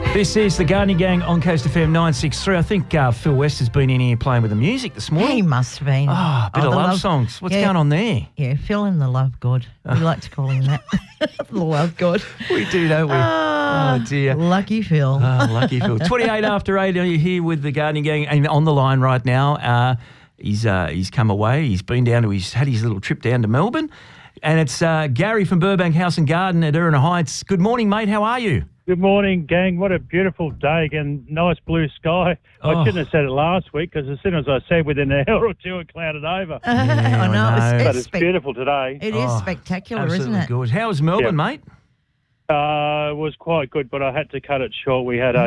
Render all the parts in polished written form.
This is the Gardening Gang on Coast FM 963. I think Phil West has been in here playing with the music this morning. He must have been. A bit of love songs. What's going on there? Yeah, Phil and the Love God. We like to call him that. The Love God. We do, don't we? Oh, dear. Lucky Phil. Lucky Phil. 28 after 8, are you here with the Gardening Gang? And on the line right now, he's come away. He's been down to had his little trip down to Melbourne. And it's Gary from Burbank House and Garden at Erina Heights. Good morning, mate. How are you? Good morning, gang. What a beautiful day again. Nice blue sky. I shouldn't have said it last week because as soon as I said within an hour or two, it clouded over. I know. But it's beautiful today. It is spectacular, absolutely isn't it? Good. How was Melbourne, mate? It was quite good, but I had to cut it short. We had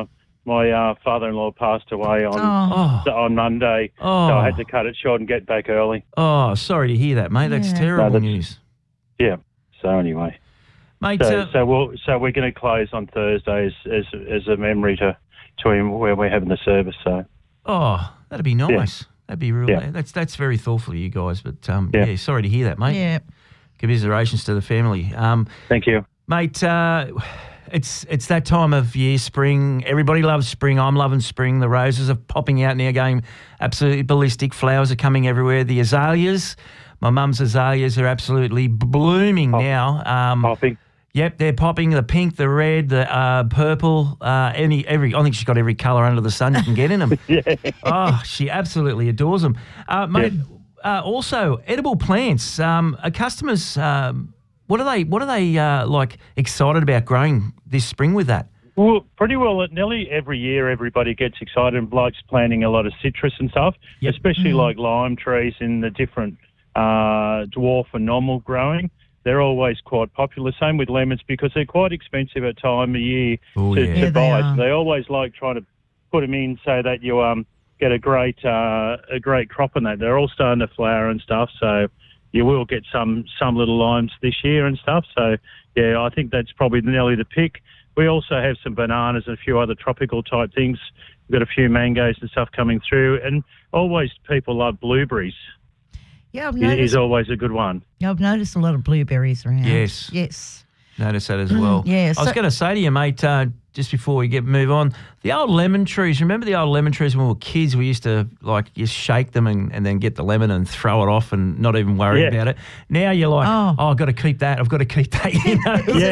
my father-in-law passed away on Monday, so I had to cut it short and get back early. Oh, sorry to hear that, mate. That's terrible news. Yeah. So anyway. Mate, so we're going to close on Thursday as a memory to him where we're having the service. So, that'd be nice. Yeah. That'd be real. Yeah. That's very thoughtful of you guys. But sorry to hear that, mate. Yeah. Commiserations to the family. Thank you, mate. It's that time of year, spring. Everybody loves spring. I'm loving spring. The roses are popping out now, going absolutely ballistic. Flowers are coming everywhere. The azaleas, my mum's azaleas are absolutely blooming now. Popping. Yep, they're popping. The pink, the red, the purple, I think she's got every colour under the sun you can get in them. She absolutely adores them. Mate, also, edible plants. Are customers, what are they like excited about growing this spring with that? Well, pretty well. Nearly every year, everybody gets excited and likes planting a lot of citrus and stuff, especially like lime trees in the different dwarf and normal growing. They're always quite popular. Same with lemons because they're quite expensive at time of year to buy. So they always like trying to put them in so that you get a great crop on that. They're all starting to flower and stuff. So you will get some little limes this year and stuff. So I think that's probably nearly the pick. We also have some bananas and a few other tropical type things. We've got a few mangoes and stuff coming through, and always people love blueberries. Yeah, I've noticed. Is always a good one. Yeah, I've noticed a lot of blueberries around. Yes. Notice that as well. I was going to say to you, mate, just before we move on, the old lemon trees. Remember the old lemon trees when we were kids? We used to just shake them and then get the lemon and throw it off and not even worry about it. Now you're like, I've got to keep that. I've got to keep that. You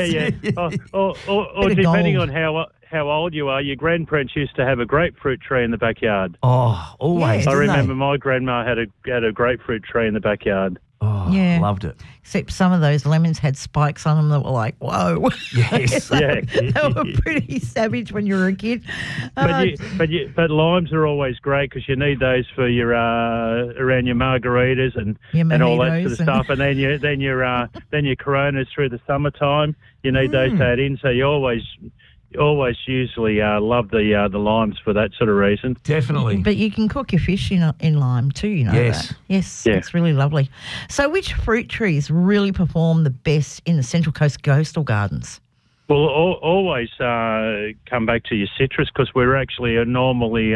know? Or depending on how old you are, your grandparents used to have a grapefruit tree in the backyard. Oh, always. I remember my grandma had a grapefruit tree in the backyard. Oh, loved it. Except some of those lemons had spikes on them that were like, whoa. Yes. They were pretty savage when you were a kid. But limes are always great because you need those for your around your margaritas and all that sort of stuff. And then your Coronas through the summertime. You need those to add in. So you always usually love the limes for that sort of reason. Definitely. But you can cook your fish in lime too, you know that. Yes, it's really lovely. So which fruit trees really perform the best in the Central Coast Coastal Gardens? Well, always come back to your citrus because we're actually normally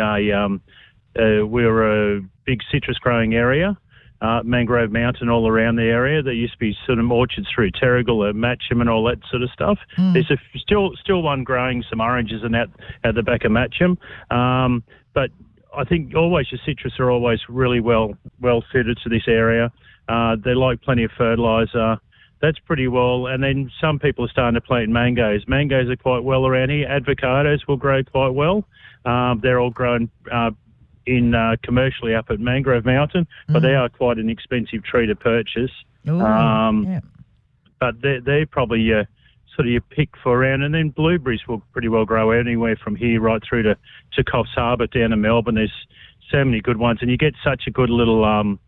we're a big citrus growing area. Mangrove Mountain all around the area. There used to be sort of orchards through Terrigal, Matcham and all that sort of stuff. There's still one growing some oranges and out at the back of Matcham. But I think always your citrus are always really well suited to this area. They like plenty of fertiliser. That's pretty well. And then some people are starting to plant mangoes. Mangoes are quite well around here. Avocados will grow quite well. They're all grown commercially up at Mangrove Mountain, but they are quite an expensive tree to purchase. But they're probably sort of your pick for around. And then blueberries will pretty well grow anywhere from here right through to Coffs Harbour down to Melbourne. There's so many good ones, and you get such a good little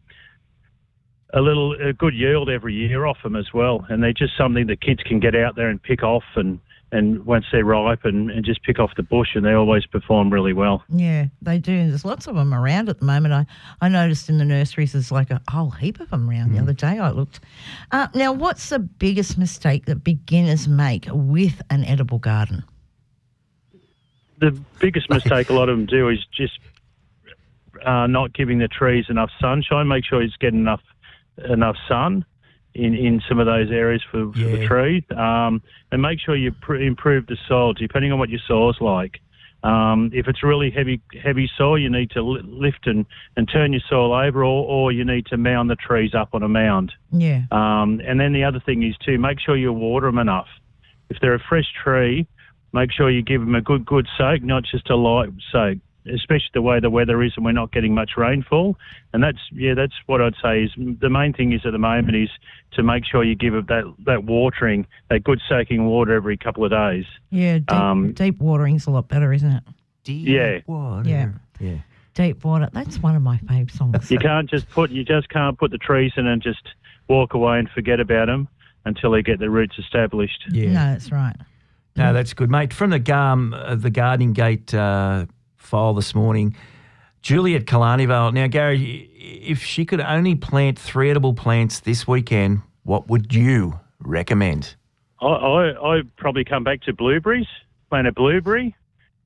a good yield every year off them as well. And they're just something that kids can get out there and pick off and once they're ripe and just pick off the bush, and they always perform really well. Yeah, they do. There's lots of them around at the moment. I noticed in the nurseries there's like a whole heap of them around. The other day I looked. Now, what's the biggest mistake that beginners make with an edible garden? The biggest mistake a lot of them do is just not giving the trees enough sunshine. Make sure it's getting enough sun. in some of those areas for the tree. And make sure you improve the soil, depending on what your soil's like. If it's really heavy soil, you need to lift and turn your soil over, or you need to mound the trees up on a mound. Yeah. And then the other thing is too, make sure you water them enough. If they're a fresh tree, make sure you give them a good soak, not just a light soak, especially the way the weather is and we're not getting much rainfall. And that's what I'd say is the main thing is at the moment is to make sure you give it that watering, that good soaking water every couple of days. Yeah, deep watering's a lot better, isn't it? Deep water. Yeah. Deep water. That's one of my favourite songs. You just can't put the trees in and just walk away and forget about them until they get their roots established. Yeah. No, that's right. No, that's good, mate. From the Gardening Gate file this morning, Juliet Killarneyvale. Now, Gary, if she could only plant 3 edible plants this weekend, what would you recommend? I'd probably come back to blueberries, plant a blueberry,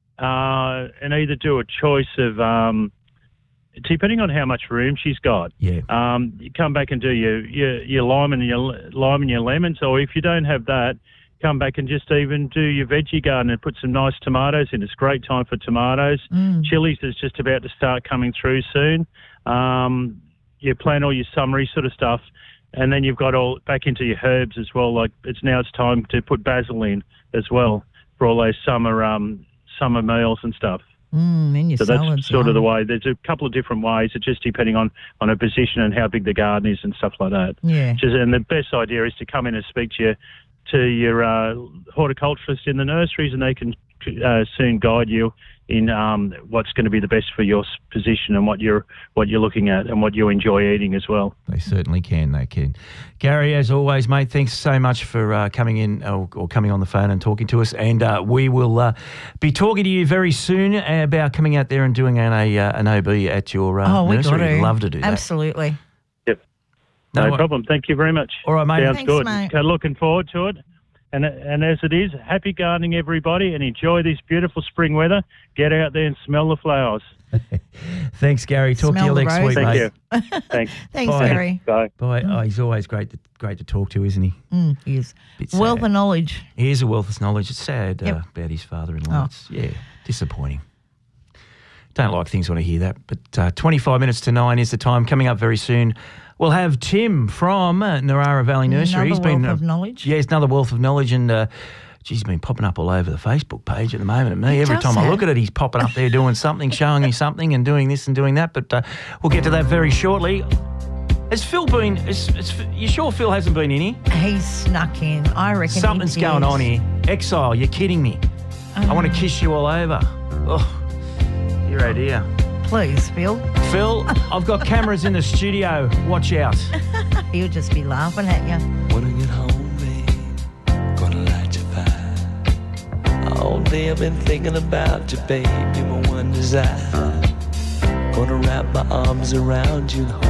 and either do a choice of, depending on how much room she's got. Yeah. You come back and do your lime and your lemons, or if you don't have that, come back and just even do your veggie garden and put some nice tomatoes in. It's a great time for tomatoes. Chilies is just about to start coming through soon. You plant all your summery sort of stuff, and then you've got all back into your herbs as well. Like it's time to put basil in as well for all those summer meals and stuff. And your so salads, that's sort of the way. There's a couple of different ways. It's just depending on a position and how big the garden is and stuff like that. Yeah. And the best idea is to come in and speak to your horticulturalist in the nurseries, and they can soon guide you in what's going to be the best for your position and what you're looking at and what you enjoy eating as well. They certainly can. They can. Gary, as always, mate, thanks so much for coming in or coming on the phone and talking to us. And we will be talking to you very soon about coming out there and doing an OB at your nursery. We'd love to do that. Absolutely. No problem. Thank you very much. All right, mate. Sounds good. Mate. Looking forward to it. And as it is, happy gardening, everybody, and enjoy this beautiful spring weather. Get out there and smell the flowers. Thanks, Gary. Talk to you next week, mate. Thank you. Thanks. Thanks, Bye. Gary. Bye. Bye. Oh, he's always great to talk to, isn't he? He is. Bit Wealth sad. of knowledge. He is a wealth of knowledge. It's sad about his father-in-law. Oh. It's, disappointing. Don't like things when I hear that. But 25 minutes to 9 is the time. Coming up very soon, we'll have Tim from Narara Valley Nursery. Another wealth of knowledge. Yeah, it's another wealth of knowledge, and he's been popping up all over the Facebook page at the moment. And me, every time I look at it, he's popping up there doing something, showing me something, and doing this and doing that. But we'll get to that very shortly. Has Phil been? You sure Phil hasn't been in here? He's snuck in. I reckon Something's going on here. Exile, you're kidding me. I want to kiss you all over. Oh, dear, oh dear. Please, Phil. Phil, I've got cameras in the studio. Watch out. He'll just be laughing at you. When I get home, babe, gonna light your fire. All day I've been thinking about you, babe. You're my one desire. Gonna wrap my arms around you.